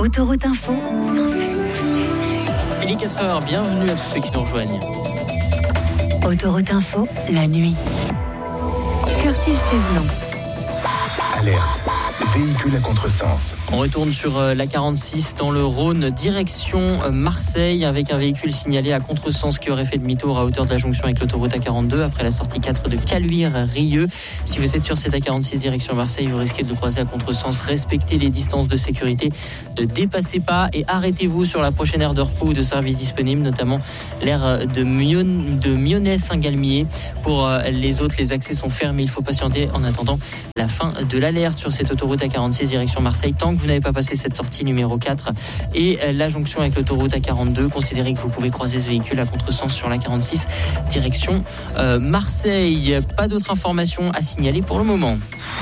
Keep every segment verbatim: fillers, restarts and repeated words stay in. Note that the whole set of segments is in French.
Autoroute Info, Il est quatre heures, bienvenue à tous ceux qui nous rejoignent. Autoroute Info, la nuit. Curtis Thévelon. Alerte. Véhicule à contresens. On retourne sur la quarante-six dans le Rhône, direction Marseille, avec un véhicule signalé à contresens qui aurait fait demi-tour à hauteur de la jonction avec l'autoroute A quarante-deux après la sortie quatre de Caluire-Rieux. Si vous êtes sur cette A quarante-six direction Marseille, vous risquez de le croiser à contresens. Respectez les distances de sécurité, ne dépassez pas et arrêtez-vous sur la prochaine aire de repos ou de service disponible, notamment l'aire de, Mion- de Mionnet-Saint-Galmier. Pour les autres, les accès sont fermés. Il faut patienter en attendant la fin de l'alerte sur cette autoroute A quarante-six direction Marseille. Tant que vous n'avez pas passé cette sortie numéro quatre et la jonction avec l'autoroute A quarante-deux, considérez que vous pouvez croiser ce véhicule à contresens sur la quarante-six direction euh, Marseille. Pas d'autres informations à signaler pour le moment.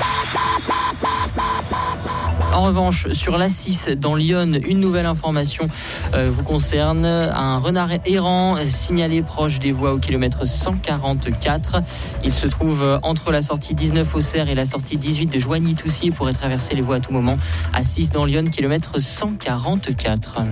En revanche, sur l'A six dans Lyon, une nouvelle information euh, vous concerne. Un renard errant signalé proche des voies au kilomètre cent quarante-quatre. Il se trouve entre la sortie dix-neuf Auxerre et la sortie dix-huit de Joigny-Toucy et pourrait traverser les voies à tout moment. A six dans Lyon, kilomètre cent quarante-quatre.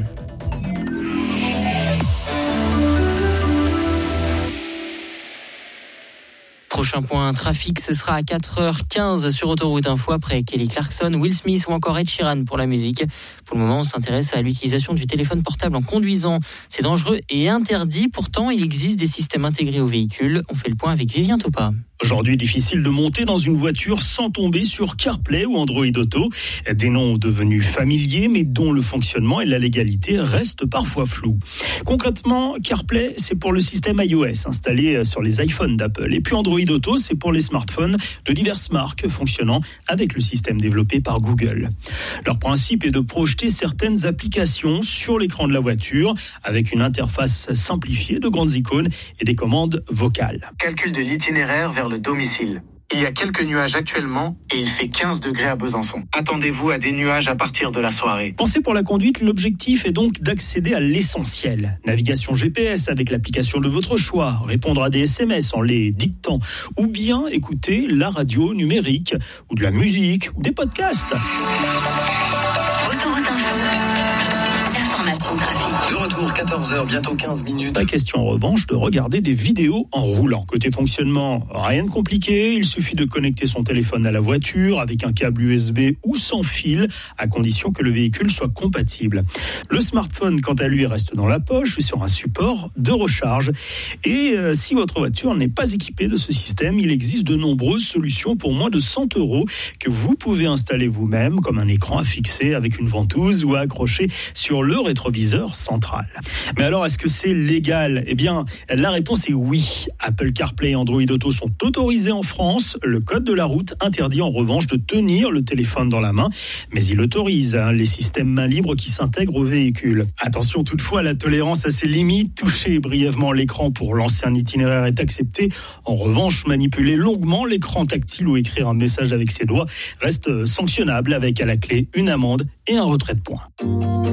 Prochain point trafic, ce sera à quatre heures quinze sur Autoroute Info après Kelly Clarkson, Will Smith ou encore Ed Sheeran pour la musique. Pour le moment, on s'intéresse à l'utilisation du téléphone portable en conduisant. C'est dangereux et interdit. Pourtant, il existe des systèmes intégrés au véhicule. On fait le point avec Vivien Topa. Aujourd'hui, difficile de monter dans une voiture sans tomber sur CarPlay ou Android Auto. Des noms devenus familiers, mais dont le fonctionnement et la légalité restent parfois flous. Concrètement, CarPlay, c'est pour le système iOS installé sur les iPhones d'Apple. Et puis Android Auto, c'est pour les smartphones de diverses marques fonctionnant avec le système développé par Google. Leur principe est de projeter certaines applications sur l'écran de la voiture avec une interface simplifiée de grandes icônes et des commandes vocales. Calcul de l'itinéraire vers le domicile. Il y a quelques nuages actuellement et il fait quinze degrés à Besançon. Attendez-vous à des nuages à partir de la soirée. Pensez pour la conduite, l'objectif est donc d'accéder à l'essentiel. Navigation G P S avec l'application de votre choix, répondre à des S M S en les dictant, ou bien écouter la radio numérique, ou de la musique, ou des podcasts. Autoroute Info, l'information trafic. De retour, quatorze heures, bientôt quinze minutes. Pas question en revanche de regarder des vidéos en roulant. Côté fonctionnement, rien de compliqué, il suffit de connecter son téléphone à la voiture avec un câble U S B ou sans fil, à condition que le véhicule soit compatible. Le smartphone, quant à lui, reste dans la poche ou sur un support de recharge. Et euh, si votre voiture n'est pas équipée de ce système, il existe de nombreuses solutions pour moins de cent euros que vous pouvez installer vous-même, comme un écran à fixer avec une ventouse ou à accrocher sur le rétroviseur central. Mais alors, est-ce que c'est légal ? Eh bien, la réponse est oui. Apple CarPlay et Android Auto sont autorisés en France. Le code de la route interdit en revanche de tenir le téléphone dans la main, mais il autorise hein, les systèmes main libre qui s'intègrent au véhicule. Attention toutefois, la tolérance a ses limites. Toucher brièvement l'écran pour lancer un itinéraire est accepté. En revanche, manipuler longuement l'écran tactile ou écrire un message avec ses doigts reste sanctionnable avec à la clé une amende et un retrait de points.